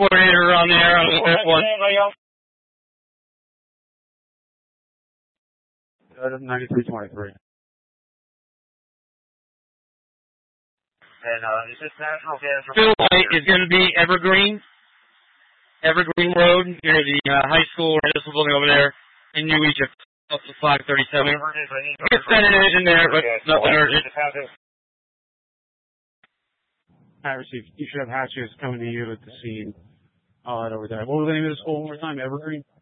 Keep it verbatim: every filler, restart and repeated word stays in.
coordinator on there on that one. ninety-three twenty-three. And uh, is this national gas? Fill light is going to be Evergreen, Evergreen Road near the uh, high school or municipal building over there in New Egypt, up to five thirty-seven. It's sending it in there, but nothing urgent. I received. You should have hatches coming to you at the scene. All right, over there. What was the name of the school one more time? Evergreen?